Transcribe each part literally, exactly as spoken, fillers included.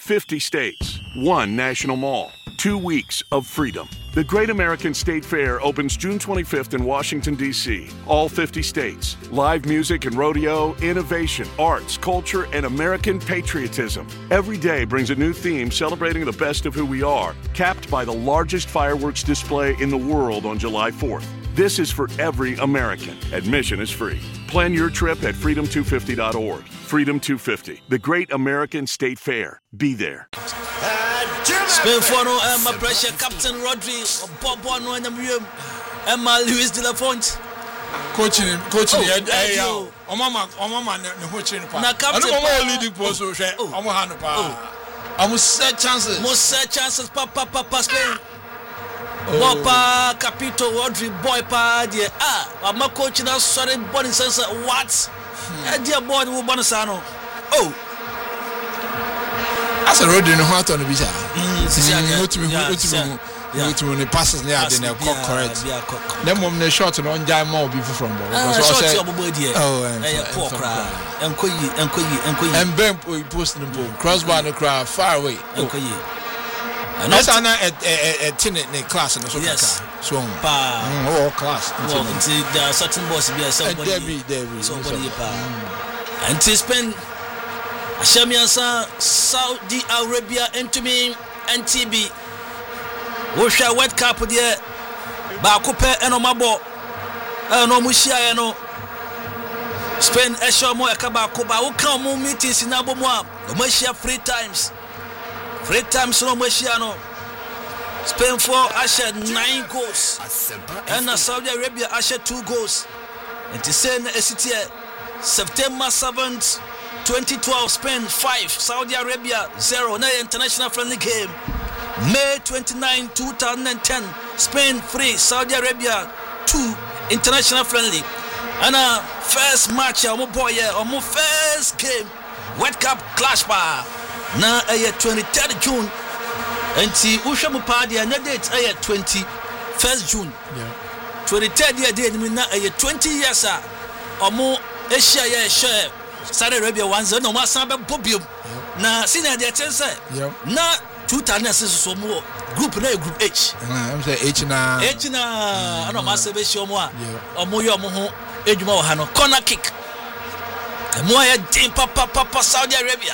fifty states, one national mall, two weeks of freedom. The Great American State Fair opens June twenty-fifth in Washington, D C All fifty states. Live music and rodeo, innovation, arts, culture, and American patriotism. Every day brings a new theme celebrating the best of who we are, capped by the largest fireworks display in the world on July fourth. This is for every American. Admission is free. Plan your trip at freedom two fifty dot org. Freedom two fifty, the Great American State Fair. Be there. Spain for no Emma pressure Captain Rodri Bob Bono and Emma Luis de la Font. Coaching him, coaching him. Hey, oh, mama, oh, mama, no coaching. I don't know leading post. Oh, I'm a hand. I must set chances. Must set chances. Papa, papa, Spain. Bopa, Capito, Rodri, boy, pa, dear. Ah, I'm a coach now. Sorry, body sensor. What? Dear boy, who Bonasano. Oh. As a road in the heart on the beach. What to me, what to me, what to me, the passes near the correct. Then, when the shot on Jai more people from oh, and poor crowd, and Koyi, and Koyi, and Koyi, and Ben posting the ball, crossbar the crowd far away. And that's an a tenant in class in the yes, so all class. There are certain boys be a somebody, somebody, and to spend. Ashamiasa Saudi Arabia into me N T B. Wosha World Cup there. Bakupe eno mabo. Eno mushia eno. Spain esho mo ekaba ko ba wo kan mo meetings na bo mo a. Mo share free times. Free times no mo share no. Spain for Asha nine goals. And Saudi Arabia Asha two goals. And to say na esiti September seventh twenty twelve, Spain five, Saudi Arabia zero. Na international friendly game. May twenty-ninth, twenty ten, Spain three, Saudi Arabia two, international friendly. And uh, first match, our boy, our first game, World Cup clash bar. Na a twenty-third of June. And see, Ushamu Party, and date a twenty-first June. twenty-third year, day, na a twenty years, or more, Asia, yeah, sure. Saudi Arabia one zero no more Samba Bobium. Na senior the attention. Na two thousand so more group na group H. I'm say H na H na no ma sebe show mo a. Omo yo mo ho edwuma wo ha no corner kick. Mo ya din papa papa Saudi Arabia.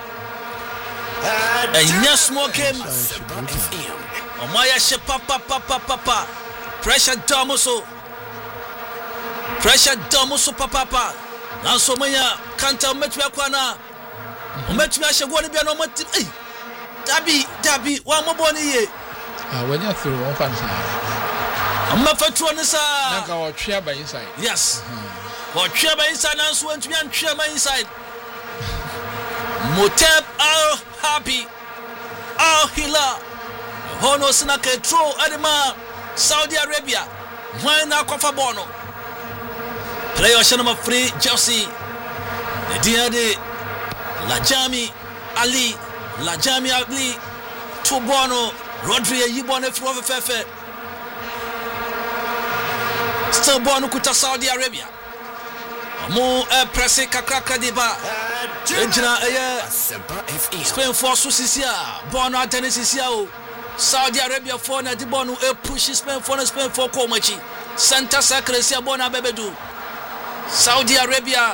And yes small game. Omo ya she papa papa papa. Pressure down so. Pressure down so papa papa. Now so many can't tell me to Aquana. Met me, I shall go to be an omet. Hey, Dabby, Dabby, one more bonny. When you're through, one fancy. I'm not for two on the side. Our chair by inside. Yes. Or chair by inside, and so went to me and chair by inside. Motep Al Happy Al Hila Hono Sinaka Tro Adema Saudi Arabia. Why not Kofa Bono? Player Shanama Free Chelsea. The Diade Lajami Ali Lajami Ali Tubono Rodri Yibone Flove Fefe. Still Bono Kuta Saudi Arabia. Mo presse Kakraka Deba. Ejina Eye Spain for Susisia. Bono Atenisisia. Saudi Arabia for na Dibonu e push Spain for Spain for Komachi. Santa Sacresia Bona Bebedu. Saudi Arabia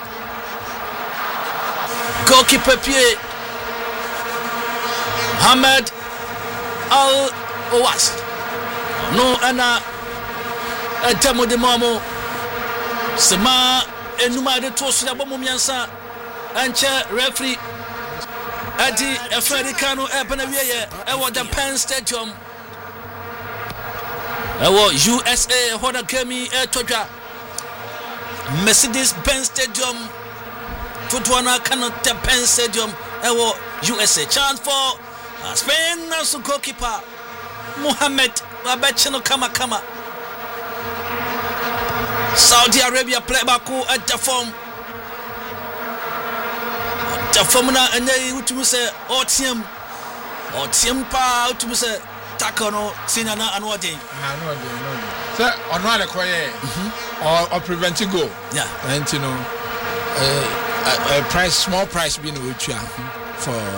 goalkeeper Pierre Mohamed Al Owas no ana etemo de mamo sema enuma de tosu ya bomo miansa anche referee Adi Africano e bana wiye e wo the Penn Stadium e wo U S A hoda kemi e todwa Mercedes-Benz Stadium Tutuana cannot the Penn Stadium Ewo U S A chance for uh, Spain national goalkeeper Mohamed Abechino Kama Kama Saudi Arabia play back at the form the form na and they would say or team or team pa to say takono sinana and what day no no sir on one quiet or or prevent goal yeah and you know uh, a, a price small price being with you for